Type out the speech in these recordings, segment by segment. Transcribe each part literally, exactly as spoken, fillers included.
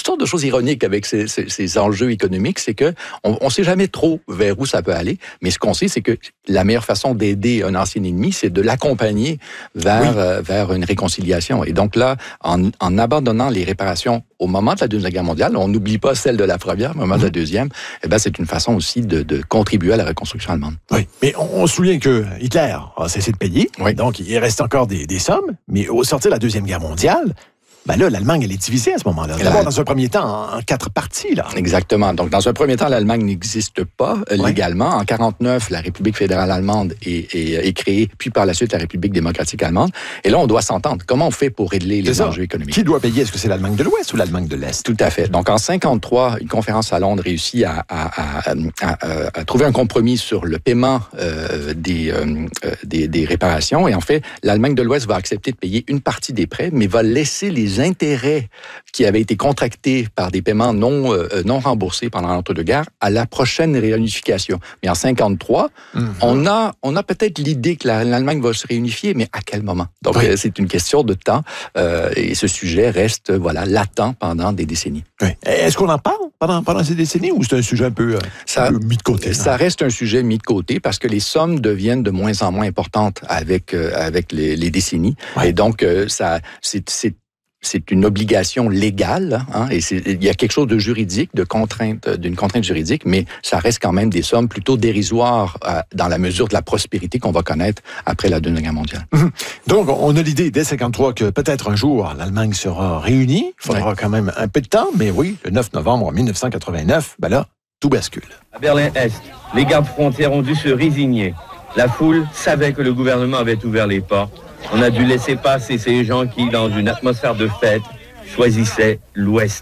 sortes de choses ironiques avec ces, ces, ces enjeux économiques, c'est que on ne sait jamais trop vers où ça peut aller, mais ce qu'on sait, c'est que la meilleure façon d'aider un ancien ennemi, c'est de l'accompagner vers, oui. euh, vers une réconciliation. Et donc là, en, en abandonnant les réparations au moment de la Deuxième Guerre mondiale, on n'oublie pas celle de la Première, au moment mmh. de la Deuxième, eh ben, c'est une façon aussi de, de contribuer à la reconstruction allemande. Oui, mais on, on se souvient que Hitler a cessé de payer, oui. donc il reste encore des, des sommes, mais au sortir de la Deuxième Guerre mondiale, ben là, l'Allemagne, elle est divisée à ce moment-là. D'abord, dans un premier temps, en quatre parties, là. Exactement. Donc, dans un premier temps, l'Allemagne n'existe pas euh, ouais. légalement. En quarante-neuf, la République fédérale allemande est, est, est créée, puis par la suite, la République démocratique allemande. Et là, on doit s'entendre. Comment on fait pour régler les enjeux économiques? Qui doit payer? Est-ce que c'est l'Allemagne de l'Ouest ou l'Allemagne de l'Est? Tout à fait. Donc, en cinquante-trois, une conférence à Londres réussit à, à, à, à, à trouver un compromis sur le paiement euh, des, euh, des, des réparations. Et en fait, l'Allemagne de l'Ouest va accepter de payer une partie des prêts, mais va laisser les intérêts qui avaient été contractés par des paiements non, euh, non remboursés pendant l'entre-deux-guerres à la prochaine réunification. Mais en cinquante-trois, mm-hmm. on a, on a peut-être l'idée que la, l'Allemagne va se réunifier, mais à quel moment? Donc, oui. euh, c'est une question de temps euh, et ce sujet reste voilà, latent pendant des décennies. Oui. Est-ce qu'on en parle pendant, pendant ces décennies ou c'est un sujet un peu, euh, ça, un peu mis de côté? Ça non? reste un sujet mis de côté parce que les sommes deviennent de moins en moins importantes avec, euh, avec les, les décennies. Oui. Et donc, euh, ça, c'est, c'est C'est une obligation légale, hein, et c'est, il y a quelque chose de juridique, de contrainte, d'une contrainte juridique, mais ça reste quand même des sommes plutôt dérisoires euh, dans la mesure de la prospérité qu'on va connaître après la Deuxième Guerre mondiale. Mmh. Donc, on a l'idée dès cinquante-trois que peut-être un jour l'Allemagne sera réunie. Il faudra ouais. quand même un peu de temps, mais oui, le neuf novembre mille neuf cent quatre-vingt-neuf, ben là, tout bascule. À Berlin-Est, les gardes frontières ont dû se résigner. La foule savait que le gouvernement avait ouvert les portes. On a dû laisser passer ces gens qui, dans une atmosphère de fête, choisissaient l'Ouest.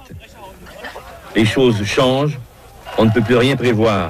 Les choses changent, on ne peut plus rien prévoir.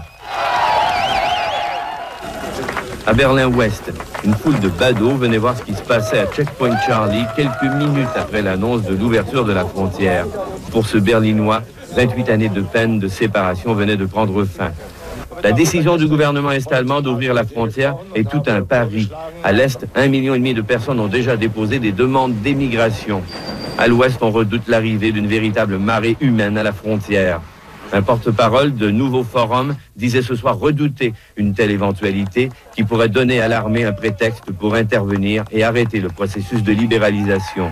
À Berlin-Ouest, une foule de badauds venait voir ce qui se passait à Checkpoint Charlie quelques minutes après l'annonce de l'ouverture de la frontière. Pour ce Berlinois, vingt-huit années de peine de séparation venaient de prendre fin. La décision du gouvernement est-allemand d'ouvrir la frontière est tout un pari. À l'Est, un million et demi de personnes ont déjà déposé des demandes d'émigration. À l'Ouest, on redoute l'arrivée d'une véritable marée humaine à la frontière. Un porte-parole de Nouveau Forum disait ce soir redouter une telle éventualité qui pourrait donner à l'armée un prétexte pour intervenir et arrêter le processus de libéralisation.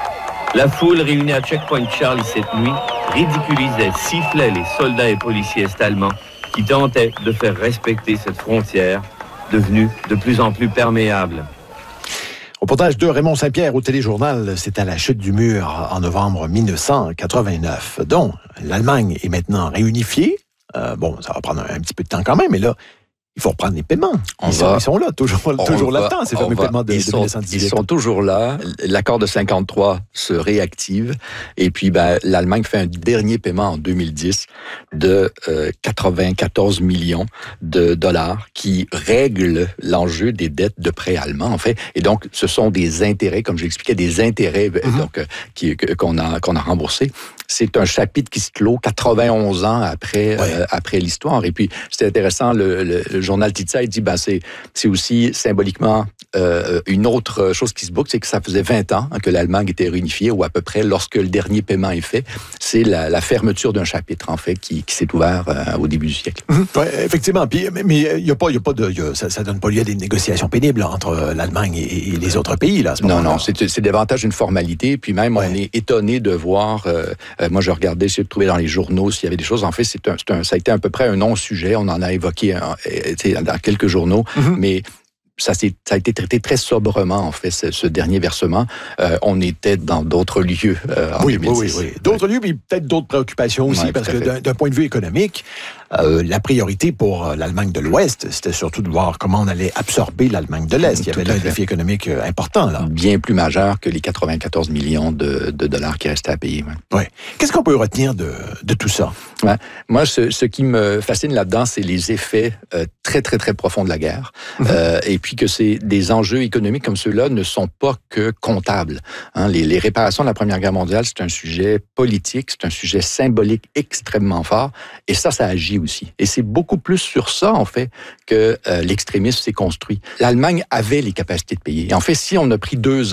La foule réunie à Checkpoint Charlie cette nuit ridiculisait, sifflait les soldats et policiers est-allemands qui tentait de faire respecter cette frontière, devenue de plus en plus perméable. Reportage de Raymond Saint-Pierre au Téléjournal, c'est à la chute du mur en novembre mille neuf cent quatre-vingt-neuf. Donc, l'Allemagne est maintenant réunifiée. Euh, bon, ça va prendre un, un petit peu de temps quand même, mais là, il faut reprendre les paiements. Ils, va, sont, ils sont là, toujours, toujours va, là-dedans, ces fameux va, paiements de, ils de sont, mille neuf cent dix-huit. Ils sont toujours là. L'accord de cinquante-trois se réactive. Et puis, ben, l'Allemagne fait un dernier paiement en deux mille dix de euh, quatre-vingt-quatorze millions de dollars qui règle l'enjeu des dettes de prêts allemands, en fait. Et donc, ce sont des intérêts, comme je l'expliquais, des intérêts mm-hmm. donc, euh, qui, qu'on, a, qu'on a remboursés. C'est un chapitre qui se clôt quatre-vingt-onze ans après, ouais. euh, après l'histoire. Et puis, c'est intéressant, le, le, le journal Titsa, il dit, ben, c'est, c'est aussi symboliquement euh, une autre chose qui se boucle, c'est que ça faisait vingt ans hein, que l'Allemagne était réunifiée, ou à peu près lorsque le dernier paiement est fait. C'est la, la fermeture d'un chapitre, en fait, qui, qui s'est ouvert euh, au début du siècle. Mmh, ouais, effectivement. Puis, mais il y a pas, il y a pas de, y a, ça, ça donne pas lieu à des négociations pénibles là, entre l'Allemagne et, et les autres pays, là, à ce moment-là. Non, non, c'est, c'est davantage une formalité. Puis même, ouais. on est étonné de voir, euh, euh, moi, je regardais, j'essayais de trouver dans les journaux s'il y avait des choses. En fait, c'est un, c'est un, ça a été à peu près un non-sujet. On en a évoqué un, dans quelques journaux, mmh. mais ça, c'est, ça a été traité très sobrement, en fait, ce, ce dernier versement. Euh, on était dans d'autres lieux euh, en oui, deux mille dix. Oui, oui, oui. D'autres ouais. lieux, mais peut-être d'autres préoccupations aussi, ouais, parce que d'un, d'un point de vue économique, euh, la priorité pour l'Allemagne de l'Ouest, c'était surtout de voir comment on allait absorber l'Allemagne de l'Est. Il y avait là un défi économique important, là. Bien plus majeur que les quatre-vingt-quatorze millions de, de dollars qui restaient à payer. Ouais. Ouais. Qu'est-ce qu'on peut retenir de, de tout ça? Ouais. Moi, ce, ce qui me fascine là-dedans, c'est les effets euh, très, très, très profonds de la guerre. Mm-hmm. Euh, et puis que c'est des enjeux économiques comme ceux-là ne sont pas que comptables. Hein, les, les réparations de la Première Guerre mondiale, c'est un sujet politique, c'est un sujet symbolique extrêmement fort. Et ça, ça agit aussi. Et c'est beaucoup plus sur ça, en fait, que euh, l'extrémisme s'est construit. L'Allemagne avait les capacités de payer. Et en fait, si on a pris deux ans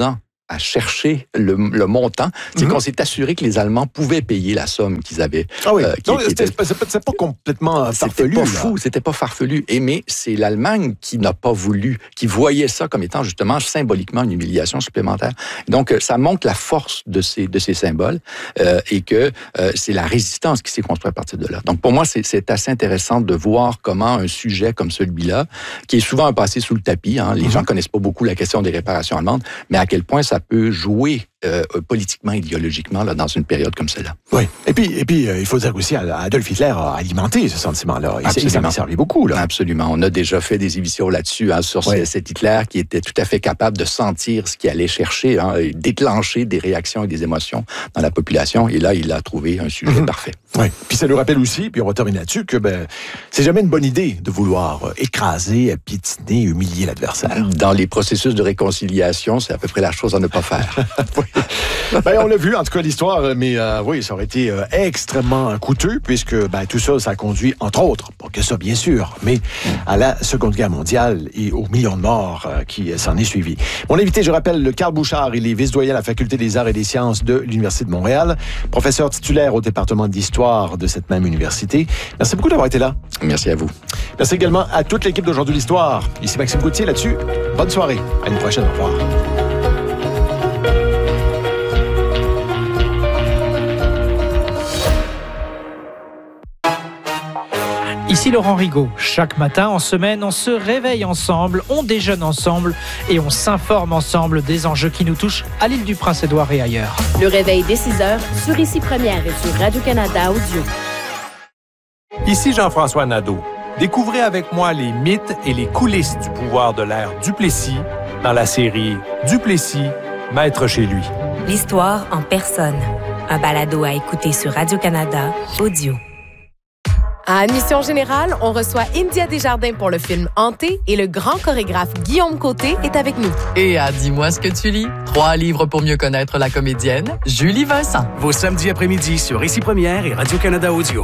à chercher le, le montant, c'est mm-hmm. qu'on s'est assuré que les Allemands pouvaient payer la somme qu'ils avaient. Ah oui, euh, qui, non, qui c'était, était... c'est, pas, c'est pas complètement farfelu. C'était pas là. fou, c'était pas farfelu. Et mais c'est l'Allemagne qui n'a pas voulu, qui voyait ça comme étant justement symboliquement une humiliation supplémentaire. Donc ça montre la force de ces de ces symboles euh, et que euh, c'est la résistance qui s'est construite à partir de là. Donc pour moi c'est, c'est assez intéressant de voir comment un sujet comme celui-là, qui est souvent un passé sous le tapis, hein, les mm-hmm. gens connaissent pas beaucoup la question des réparations allemandes, mais à quel point ça peut jouer euh, politiquement, idéologiquement, là, dans une période comme celle-là. Oui. Et puis, et puis euh, il faut dire aussi, Adolf Hitler a alimenté ce sentiment-là. Il, il s'en a servi beaucoup, là. Absolument. On a déjà fait des émissions là-dessus, hein, sur oui. cet Hitler qui était tout à fait capable de sentir ce qu'il allait chercher, hein, et déclencher des réactions et des émotions dans la population. Et là, il a trouvé un sujet mm-hmm. parfait. Oui. Puis ça nous rappelle aussi, puis on va terminer là-dessus, que ben, c'est jamais une bonne idée de vouloir écraser, piétiner, humilier l'adversaire. Dans les processus de réconciliation, c'est à peu près la chose à ne pas faire. Oui. Ben, on l'a vu, en tout cas, l'histoire, mais euh, oui, ça aurait été euh, extrêmement coûteux, puisque ben, tout ça, ça a conduit, entre autres, pas que ça, bien sûr, mais à la Seconde Guerre mondiale et aux millions de morts euh, qui s'en est suivi. Mon invité, je rappelle, le Carl Bouchard, il est vice-doyen à la Faculté des arts et des sciences de l'Université de Montréal, professeur titulaire au département d'histoire de cette même université. Merci beaucoup d'avoir été là. Merci à vous. Merci également à toute l'équipe d'Aujourd'hui l'Histoire. Ici Maxime Gauthier là-dessus. Bonne soirée. À une prochaine. Au revoir. Ici Laurent Rigaud. Chaque matin, en semaine, on se réveille ensemble, on déjeune ensemble et on s'informe ensemble des enjeux qui nous touchent à l'île du Prince-Édouard et ailleurs. Le réveil dès six heures sur Ici Première et sur Radio-Canada Audio. Ici Jean-François Nadeau. Découvrez avec moi les mythes et les coulisses du pouvoir de l'ère Duplessis dans la série Duplessis, maître chez lui. L'histoire en personne. Un balado à écouter sur Radio-Canada Audio. À Admission Générale, on reçoit India Desjardins pour le film Hanté et le grand chorégraphe Guillaume Côté est avec nous. Et à Dis-moi ce que tu lis, trois livres pour mieux connaître la comédienne, Julie Vincent. Vos samedis après-midi sur Ici Première et Radio-Canada Audio.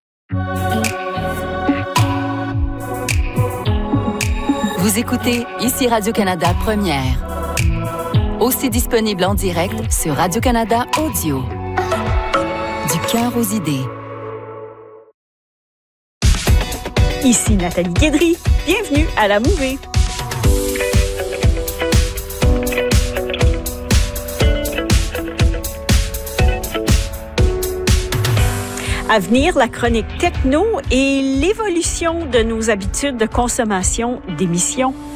Vous écoutez Ici Radio-Canada Première. Aussi disponible en direct sur Radio-Canada Audio. Du cœur aux idées. Ici Nathalie Guédry. Bienvenue à la Mouvée. À venir, la chronique techno et l'évolution de nos habitudes de consommation d'émissions.